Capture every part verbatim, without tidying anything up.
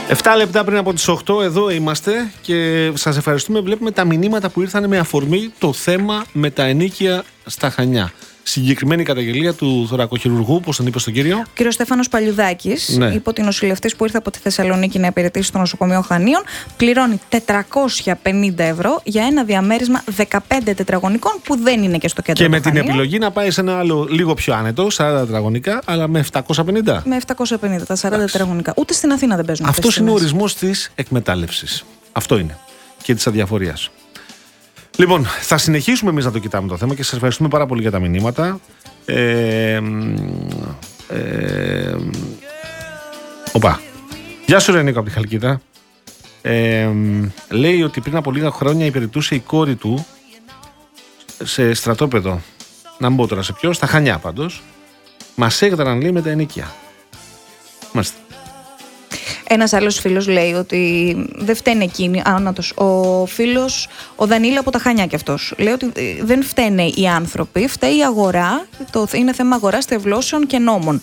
Εφτά λεπτά πριν από τις οκτώ εδώ είμαστε και σας ευχαριστούμε. Βλέπουμε τα μηνύματα που ήρθαν με αφορμή το θέμα με τα ενοίκια στα Χανιά. Συγκεκριμένη καταγγελία του θωρακοχειρουργού, πώς τον είπε στον κύριο. Ο κύριος Στέφανος Παλιουδάκης, ναι. είπε ότι ο νοσηλευτής που ήρθε από τη Θεσσαλονίκη να υπηρετήσει στο νοσοκομείο Χανίων πληρώνει τετρακόσια πενήντα ευρώ για ένα διαμέρισμα δεκαπέντε τετραγωνικών που δεν είναι και στο κέντρο. Και με του την Χανίων. επιλογή να πάει σε ένα άλλο λίγο πιο άνετο, σαράντα τετραγωνικά, αλλά με επτακόσια πενήντα. Με επτακόσια πενήντα, τα σαράντα τετραγωνικά. Ούτε στην Αθήνα δεν παίζουν. Αυτό είναι ο ορισμός της εκμετάλλευσης. Αυτό είναι. Και της αδιαφορίας. Λοιπόν, θα συνεχίσουμε εμείς να το κοιτάμε το θέμα και σας ευχαριστούμε πάρα πολύ για τα μηνύματα. Ε, ε, οπα. Γεια σου Ρενίκο από τη Χαλκίδα. Ε, λέει ότι πριν από λίγα χρόνια υπηρετούσε η κόρη του σε στρατόπεδο. Να μην πω τώρα σε ποιο, στα Χανιά πάντως. Μας έγδραν, λέει, με τα ενοίκια. Μάλιστα. Ένας άλλος φίλος λέει ότι δεν φταίνε εκείνοι. Άνατος, ο φίλος, ο Δανίλη από τα Χανιά κι αυτός. Λέει ότι δεν φταίνε οι άνθρωποι, φταίει η αγορά. Το, είναι θέμα αγοράς, τευλώσεων και νόμων.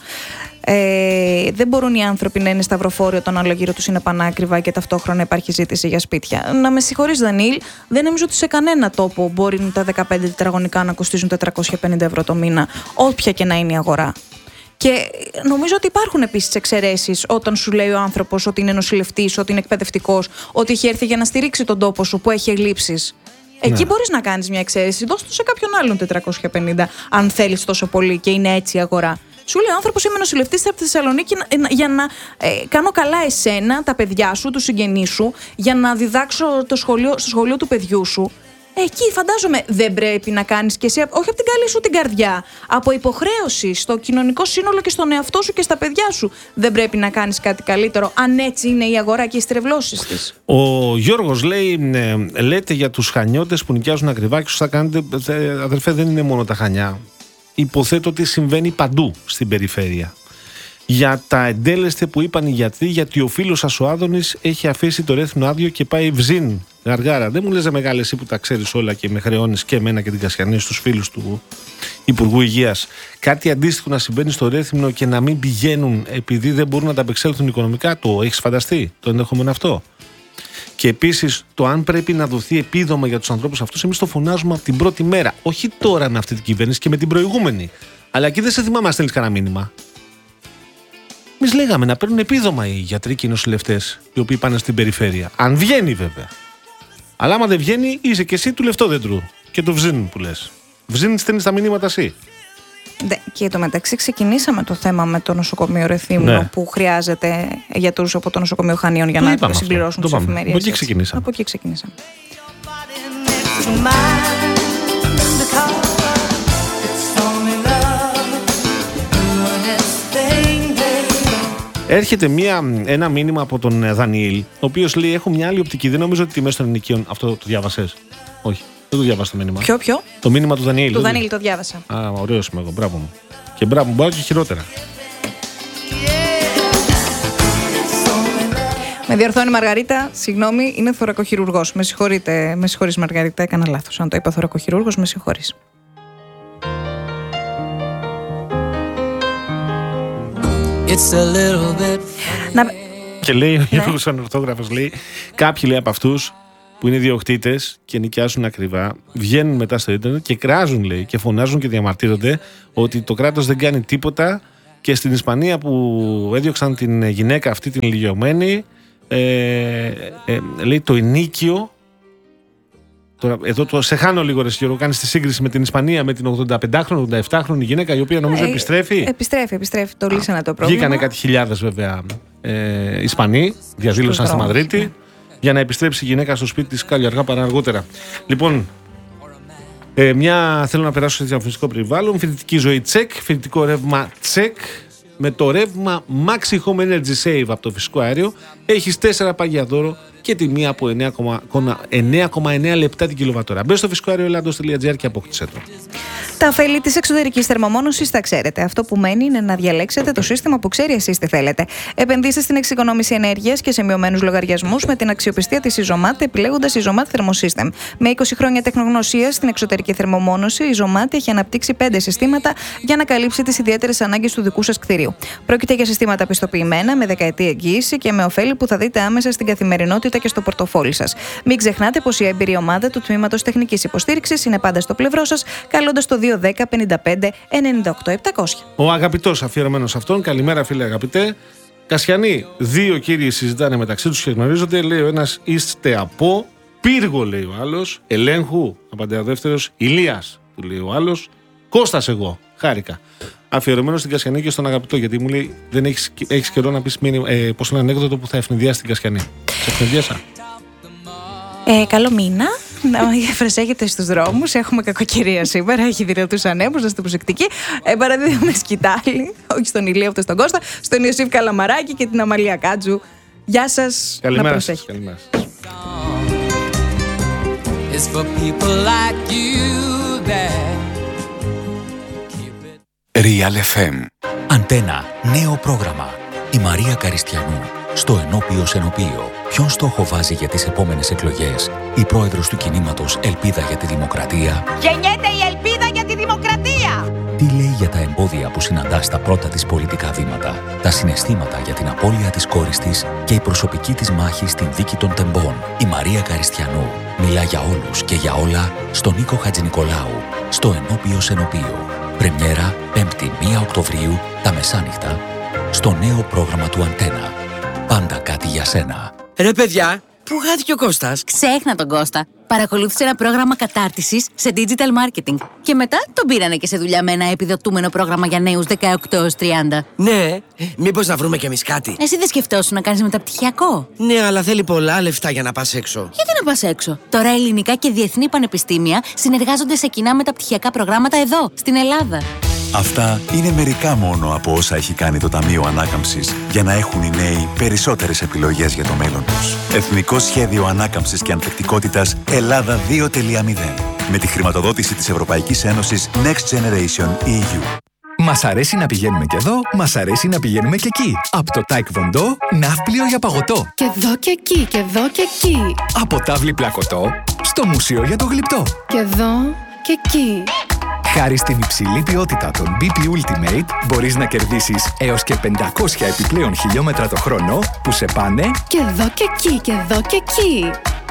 Ε, δεν μπορούν οι άνθρωποι να είναι σταυροφόροι όταν όλα γύρω τους είναι πανάκριβα και ταυτόχρονα υπάρχει ζήτηση για σπίτια. Να με συγχωρείς, Δανίλ, δεν νομίζω ότι σε κανένα τόπο μπορεί τα δεκαπέντε τετραγωνικά να κοστίζουν τετρακόσια πενήντα ευρώ το μήνα, όποια και να είναι η αγορά. Και νομίζω ότι υπάρχουν επίσης εξαιρέσεις όταν σου λέει ο άνθρωπος ότι είναι νοσηλευτής, ότι είναι εκπαιδευτικός, ότι έχει έρθει για να στηρίξει τον τόπο σου που έχει ελλείψεις. Εκεί ναι. μπορείς να κάνεις μια εξαίρεση. Δώσ' το σε κάποιον άλλον τετρακόσια πενήντα, αν θέλεις τόσο πολύ και είναι έτσι η αγορά. Σου λέει ο άνθρωπος: είμαι νοσηλευτής από τη Θεσσαλονίκη για να ε, κάνω καλά εσένα, τα παιδιά σου, τους συγγενείς σου, για να διδάξω το σχολείο, στο σχολείο του παιδιού σου. Εκεί φαντάζομαι δεν πρέπει να κάνεις και εσύ, όχι από την καλή σου την καρδιά, από υποχρέωση στο κοινωνικό σύνολο και στον εαυτό σου και στα παιδιά σου. Δεν πρέπει να κάνεις κάτι καλύτερο, αν έτσι είναι η αγορά και οι στρεβλώσεις της. Ο Γιώργος λέει: ναι, λέτε για τους χανιώτες που νοικιάζουν ακριβά και θα κάνετε. Αδερφέ, δεν είναι μόνο τα Χανιά. Υποθέτω ότι συμβαίνει παντού στην περιφέρεια. Για τα εντέλεστε που είπαν οι γιατροί, γιατί ο φίλος σας ο Άδωνης έχει αφήσει το Ρέθυμνο άδειο και πάει βζίν, γαργάρα. Δεν μου λες μεγάλε εσύ που τα ξέρεις όλα και με χρεώνεις και εμένα και την Κασιανή στους φίλους του Υπουργού Υγείας. Κάτι αντίστοιχο να συμβαίνει στο Ρέθυμνο και να μην πηγαίνουν επειδή δεν μπορούν να τα απεξέλθουν οικονομικά. Το έχεις φανταστεί το ενδεχόμενο αυτό? Και επίσης το αν πρέπει να δοθεί επίδομα για τους ανθρώπους αυτούς, εμείς το φωνάζουμε από την πρώτη μέρα. Όχι τώρα με αυτή την κυβέρνηση και με την προηγούμενη. Αλλά εκεί δεν σε θυμάμαι να στέλνεις κανένα μήνυμα. Εμείς λέγαμε να παίρνουν επίδομα οι γιατροί και οι νοσηλευτές οι οποίοι πάνε στην περιφέρεια. Αν βγαίνει βέβαια. Αλλά άμα δεν βγαίνει, είσαι και εσύ του λεφτόδεντρου και το βζίν που λες. Βζίν στέλνεις τα μηνύματα εσύ. Και το μεταξύ ξεκινήσαμε το θέμα με το νοσοκομείο Ρεθύμνο, ναι. που χρειάζεται γιατρούς από το νοσοκομείο Χανίων για το να συμπληρώσουν τις εφημερίες. Από εκεί ξεκινήσαμε. Από εκεί ξεκινήσαμε. Έρχεται μια, ένα μήνυμα από τον Δανιήλ, ο οποίος λέει: έχω μια άλλη οπτική. Δεν νομίζω ότι οι τιμές των ενοικίων. Αυτό το διάβασες? Όχι, δεν το διάβασα το μήνυμα. Ποιο, ποιο? Το μήνυμα του Δανιήλ. Του Δανιήλ το διάβασα. Α, ωραίος είμαι εγώ. Μπράβο μου. Και μπράβο μου, μπορώ και χειρότερα. Με διορθώνει η Μαργαρίτα, συγγνώμη, είναι θωρακοχειρουργός. Με συγχωρείτε, με συγχωρείς Μαργαρίτα, έκανα λάθος. Αν το είπα θωρακοχειρούργος, με συγχωρείς. It's a little bit... Να... Και λέει ο Γιώργος Ανορθόγραφος, λέει, κάποιοι λέει από αυτούς που είναι ιδιοκτήτες και νοικιάζουν ακριβά, βγαίνουν μετά στο ίντερνετ και κράζουν, λέει, και φωνάζουν και διαμαρτύρονται ότι το κράτος δεν κάνει τίποτα. Και στην Ισπανία που έδιωξαν την γυναίκα αυτή την ηλικιωμένη, ε, ε, λέει το ενίκιο. Τώρα, εδώ το σε χάνω λίγο, ρε Γιώργο, κάνεις τη σύγκριση με την Ισπανία, με την ογδονταπεντάχρονη, ογδοναεπτάχρονη γυναίκα, η οποία νομίζω ε, επιστρέφει. Επιστρέφει, επιστρέφει. Το λύσανε το πρόβλημα. Βγήκανε κάτι χιλιάδες βέβαια ε, Ισπανοί, διαδήλωσαν στη Μαδρίτη, ναι. για να επιστρέψει η γυναίκα στο σπίτι της κάλλιο αργά παρά αργότερα. Λοιπόν, ε, μια θέλω να περάσω σε διαφορετικό περιβάλλον. Φοιτητική ζωή τσεκ, φοιτητικό ρεύμα τσεκ. Με το ρεύμα Maxi Home Energy Save από το φυσικό αέριο έχεις τέσσερα πάγια δώρο και τιμή από εννέα κόμμα εννέα λεπτά την κιλοβατόρα. Μπες στο φυσικό αέριο Ελλάδος τελεία τζι άρ και απόκτησέ το. Τα ωφέλη της εξωτερικής θερμομόνωσης τα ξέρετε. Αυτό που μένει είναι να διαλέξετε το σύστημα που ξέρει εσείς τι θέλετε. Επενδύστε στην εξοικονόμηση ενέργειας και σε μειωμένους λογαριασμούς με την αξιοπιστία της Isomat, επιλέγοντας Isomat Thermosystem. Με είκοσι χρόνια τεχνογνωσία στην εξωτερική θερμομόνωση, η Isomat έχει αναπτύξει πέντε συστήματα για να καλύψει τις ιδιαίτερες ανάγκες του δικού σας κτηρίου. Πρόκειται για συστήματα πιστοποιημένα, με δεκαετή εγγύηση και με ωφέλη που θα δείτε άμεσα στην καθημερινότητα και στο πορτοφόλι σας. Μην ξεχνάτε πως η έμπειρη ομάδα του Τμήματος Τεχνικής Υποστήριξης είναι πάντα στο πλευρό σας, καλώντας το δύο δέκα πενήντα πέντε ενενήντα οκτώ επτακόσια. Ο αγαπητός αφιερωμένος αυτόν, καλημέρα φίλε αγαπητέ. Κασιανοί, δύο κύριοι συζητάνε μεταξύ τους και γνωρίζονται. Λέει ο ένας, είστε από πύργο, λέει ο άλλος. Ελέγχου, απαντάει ο δεύτερος. Ηλίας, του λέει ο άλλος. Κώστας εγώ, χάρηκα. Αφιερωμένο στην Κασιανή και στον αγαπητό, γιατί μου λέει δεν έχεις, έχεις καιρό να πεις ε, πώς είναι ανέκδοτο που θα ευνηδιάσει την Κασιανή. Σε ευνηδιάσα. Ε, καλό μήνα. Να προσέχετε στους δρόμους. Έχουμε κακοκαιρία σήμερα. Έχει δυνατούς ανέμους. Να είστε προσεκτικοί. Ε, παραδίδουμε σκητάλη. Όχι στον Ηλία, ούτε στον Κώστα. Στον Ιωσήφ Καλαμαράκη και την Αμαλία Κάτζου. Γεια σας. Καλημέρα. Να προσέχετε. Καλημέρα. Real εφ εμ. Αντένα. Νέο πρόγραμμα. Η Μαρία Καριστιανού. Στο ενώπιο Σενοπείο. Ποιον στόχο βάζει για τις επόμενες εκλογές η πρόεδρος του κινήματος Ελπίδα για τη Δημοκρατία? Γεννιέται η ελπίδα για τη δημοκρατία! Τι λέει για τα εμπόδια που συναντά στα πρώτα της πολιτικά βήματα, τα συναισθήματα για την απώλεια της κόρης της και η προσωπική της μάχη στην δίκη των τεμπών? Η Μαρία Καριστιανού μιλά για όλους και για όλα στον Νίκο Χατζηνικολάου, στο ενώπιο Σενοπείο. Πρεμιέρα πέμπτη πρώτη Οκτωβρίου τα μεσάνυχτα στο νέο πρόγραμμα του Αντένα. Πάντα κάτι για σένα. Ρε παιδιά, πού χάθηκε ο Κώστας? Ξέχνα τον Κώστα. Παρακολούθησε ένα πρόγραμμα κατάρτισης σε digital marketing. Και μετά τον πήρανε και σε δουλειά με ένα επιδοτούμενο πρόγραμμα για νέους δεκαοκτώ έως τριάντα. Ναι, μήπως να βρούμε κι εμείς κάτι? Εσύ δεν σκεφτόσουν να κάνεις μεταπτυχιακό? Ναι, αλλά θέλει πολλά λεφτά για να πας έξω. Γιατί να πας έξω? Τώρα ελληνικά και διεθνή πανεπιστήμια συνεργάζονται σε κοινά μεταπτυχιακά προγράμματα εδώ, στην Ελλάδα. Αυτά είναι μερικά μόνο από όσα έχει κάνει το Ταμείο Ανάκαμψης για να έχουν οι νέοι περισσότερες επιλογές για το μέλλον τους. Εθνικό Σχέδιο Ανάκαμψης και Ανθεκτικότητας Ελλάδα δύο τελεία μηδέν. Με τη χρηματοδότηση της Ευρωπαϊκής Ένωσης Next Generation ι γιου. Μας αρέσει να πηγαίνουμε και εδώ, μας αρέσει να πηγαίνουμε και εκεί. Από το Taekwondo, ναύπλιο για παγωτό. Και εδώ και εκεί, και εδώ και εκεί. Από τάβλη πλακωτό, στο μουσείο για το γλυπτό. Και εδώ και εκεί. Χάρη στην υψηλή ποιότητα των μπι πι Ultimate, μπορείς να κερδίσεις έως και πεντακόσια επιπλέον χιλιόμετρα το χρόνο που σε πάνε και εδώ και εκεί, και εδώ και εκεί.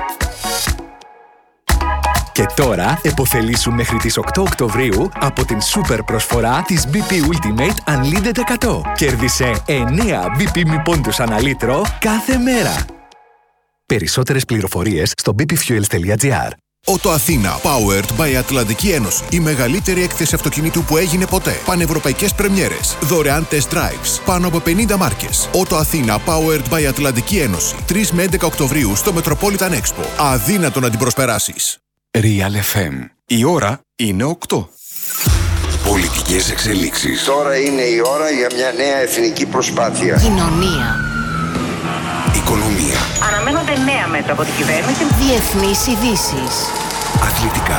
Και τώρα επωφελήσου μέχρι τις οκτώ Οκτωβρίου από την σούπερ προσφορά της μπι πι Ultimate Unlimited εκατό. Κέρδισε εννέα μπι πι μη πόντους ανά λίτρο κάθε μέρα. Περισσότερες πληροφορίες στο μπι πι fuels τελεία τζι άρ. Ότο Αθήνα, powered by Ατλαντική Ένωση. Η μεγαλύτερη έκθεση αυτοκινήτου που έγινε ποτέ. Πανευρωπαϊκές πρεμιέρες. Δωρεάν test drives. Πάνω από πενήντα μάρκες. Ότο Αθήνα, powered by Ατλαντική Ένωση. τρεις με έντεκα Οκτωβρίου στο Metropolitan Expo. Αδύνατο να την προσπεράσεις. Real εφ εμ. Η ώρα είναι οκτώ. Πολιτικές εξελίξεις. Τώρα είναι η ώρα για μια νέα εθνική προσπάθεια. Κοινωνία. Οικονομία. Αναμένονται νέα μέτρα από την κυβέρνηση. Διεθνείς ειδήσεις. Αθλητικά.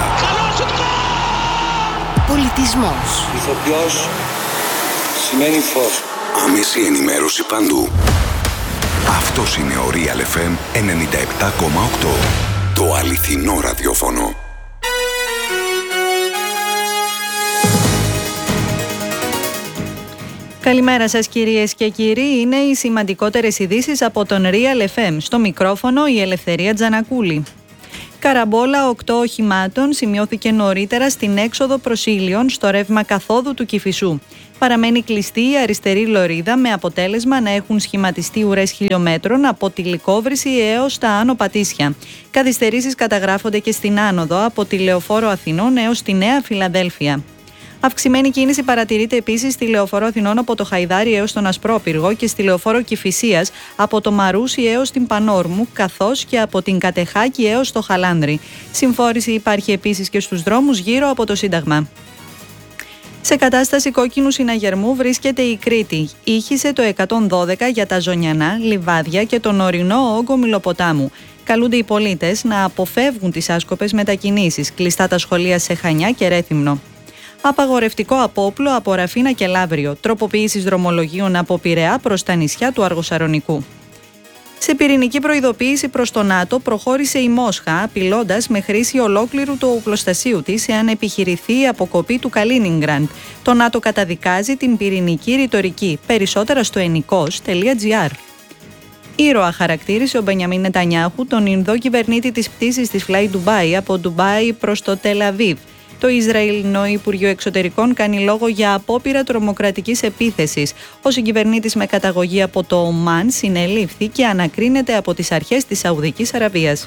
Πολιτισμός. Ηθοποιός σημαίνει φως. Άμεση ενημέρωση παντού. Αυτός είναι ο Real εφ εμ ενενήντα επτά κόμμα οκτώ. Το αληθινό ραδιόφωνο. Καλημέρα σας κυρίες και κύριοι, είναι οι σημαντικότερες ειδήσεις από τον Real εφ εμ. Στο μικρόφωνο η Ελευθερία Τζανακούλη. Καραμπόλα οκτώ οχημάτων σημειώθηκε νωρίτερα στην έξοδο προς Ήλιον στο ρεύμα καθόδου του Κηφισού. Παραμένει κλειστή η αριστερή λωρίδα με αποτέλεσμα να έχουν σχηματιστεί ουρές χιλιόμετρων από τη Λυκόβρηση έως τα Άνω Πατήσια. Καθυστερήσεις καταγράφονται και στην άνοδο από τη Λεωφόρο Αθηνών έως τη Νέα Φιλαδέλφια. Αυξημένη κίνηση παρατηρείται επίσης στη Λεωφόρο Αθηνών από το Χαϊδάρι έως τον Ασπρόπυργο και στη Λεωφόρο Κηφισίας από το Μαρούσι έως την Πανόρμου, καθώς και από την Κατεχάκη έως το Χαλάνδρι. Συμφόρηση υπάρχει επίσης και στους δρόμους γύρω από το Σύνταγμα. Σε κατάσταση κόκκινου συναγερμού βρίσκεται η Κρήτη. Ήχησε το εκατόν δώδεκα για τα ζωνιανά, λιβάδια και τον ορεινό όγκο Μυλοποτάμου. Καλούνται οι πολίτες να αποφεύγουν τις άσκοπες μετακινήσεις. Κλειστά τα σχολεία σε Χανιά και Ρέθυμνο. Απαγορευτικό απόπλο από Ραφίνα και Λαύριο. Τροποποίησης δρομολογίων από Πειραιά προς τα νησιά του Αργοσαρονικού. Σε πυρηνική προειδοποίηση προς το ΝΑΤΟ προχώρησε η Μόσχα, απειλώντας με χρήση ολόκληρου του οπλοστασίου της εάν επιχειρηθεί η αποκοπή του Καλίνιγκραντ. Το ΝΑΤΟ καταδικάζει την πυρηνική ρητορική. Περισσότερα στο ενικός τελεία τζι άρ. Ήρωα χαρακτήρισε ο Μπενιαμίν Νετανιάχου τον Ινδό κυβερνήτη της πτήσης της Fly Dubai από Ντουμπάι προς το Τελ Αβίβ. Το Ισραηλινό Υπουργείο Εξωτερικών κάνει λόγο για απόπειρα τρομοκρατικής επίθεσης. Ο συγκυβερνήτης με καταγωγή από το Ομάν συνελήφθη και ανακρίνεται από τις αρχές της Σαουδικής Αραβίας.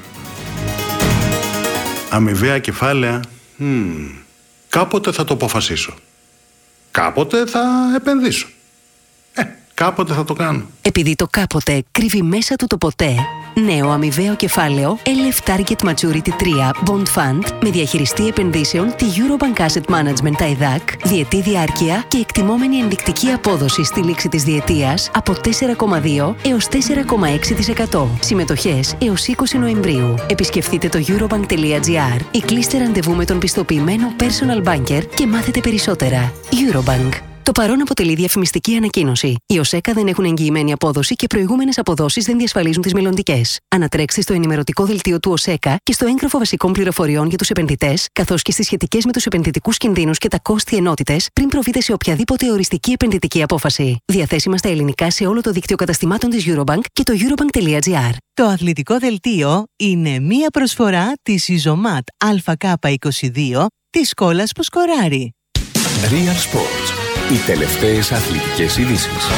Αμοιβαία κεφάλαια, mm, κάποτε θα το αποφασίσω. Κάποτε θα επενδύσω. Ε, κάποτε θα το κάνω. Επειδή το κάποτε κρύβει μέσα του το ποτέ, νέο αμοιβαίο κεφάλαιο ελ εφ Target Maturity τρία Bond Fund με διαχειριστή επενδύσεων τη Eurobank Asset Management τα ΕΔΑΚ, διετή διάρκεια και εκτιμόμενη ενδεικτική απόδοση στη λήξη της διετίας από τέσσερα κόμμα δύο έως τέσσερα κόμμα έξι τοις εκατό. Συμμετοχές έως είκοσι Νοεμβρίου. Επισκεφτείτε το eurobank τελεία τζι άρ ή κλείστε ραντεβού με τον πιστοποιημένο personal banker και μάθετε περισσότερα. Eurobank. Το παρόν αποτελεί διαφημιστική ανακοίνωση. Οι ΟΣΕΚΑ δεν έχουν εγγυημένη απόδοση και προηγούμενες αποδόσεις δεν διασφαλίζουν τις μελλοντικές. Ανατρέξτε στο ενημερωτικό δελτίο του ΟΣΕΚΑ και στο έγγραφο βασικών πληροφοριών για τους επενδυτές, καθώς και στις σχετικές με τους επενδυτικούς κινδύνους και τα κόστη ενότητες, πριν προβείτε σε οποιαδήποτε οριστική επενδυτική απόφαση. Διαθέσιμα στα ελληνικά σε όλο το δίκτυο καταστημάτων της Eurobank και το eurobank τελεία τζι άρ. Το αθλητικό δελτίο είναι μία προσφορά της Ιζωμάτ Α Κ είκοσι δύο της Σκόλας που σκοράρει. Real Sports. Οι τελευταίες αθλητικές ειδήσεις.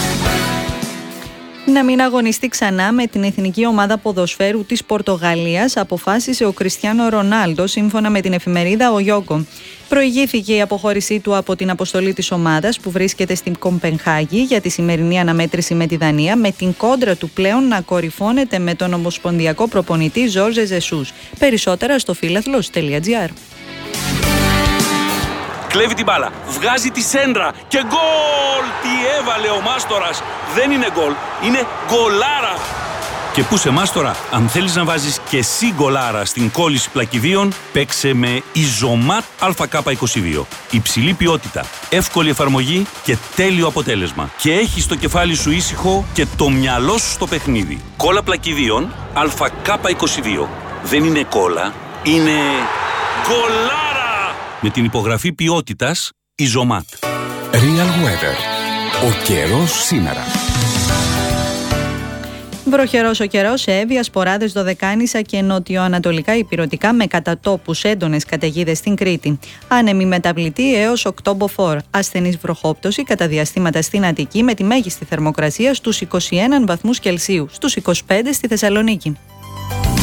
Να μην αγωνιστεί ξανά με την εθνική ομάδα ποδοσφαίρου της Πορτογαλίας, αποφάσισε ο Κριστιάνο Ρονάλντο, σύμφωνα με την εφημερίδα Ο Γιόκο. Προηγήθηκε η αποχώρησή του από την αποστολή της ομάδας που βρίσκεται στην Κοπενχάγη για τη σημερινή αναμέτρηση με τη Δανία, με την κόντρα του πλέον να κορυφώνεται με τον ομοσπονδιακό προπονητή Ζόρζε Ζεσούς. Περισσότερα στο φίλαθλος τελεία τζι άρ. Κλέβει την μπάλα, βγάζει τη σέντρα και γκολ! Τι έβαλε ο Μάστορας! Δεν είναι γκολ, είναι γκολάρα! Και πού σε Μάστορα, αν θέλεις να βάζεις και εσύ γκολάρα στην κόλληση πλακιδίων, παίξε με Ιζωμάτ Α Κ είκοσι δύο. Υψηλή ποιότητα, εύκολη εφαρμογή και τέλειο αποτέλεσμα. Και έχεις το κεφάλι σου ήσυχο και το μυαλό σου στο παιχνίδι. Κόλλα πλακιδίων Α Κ είκοσι δύο. Δεν είναι κόλλα, είναι γκολάρα! Με την υπογραφή ποιότητας Ιζωμάτ. Real Weather. Ο καιρός σήμερα. Βροχερός ο καιρός σε Εύβοια, Σποράδες, Δωδεκάνησα και νοτιοανατολικά ηπειρωτικά με κατά τόπους έντονες καταιγίδες στην Κρήτη. Άνεμη μεταβλητή έως οκτώ μποφόρ. Ασθενής βροχόπτωση κατά διαστήματα στην Αττική με τη μέγιστη θερμοκρασία στους είκοσι ένα βαθμούς Κελσίου, στους είκοσι πέντε στη Θεσσαλονίκη.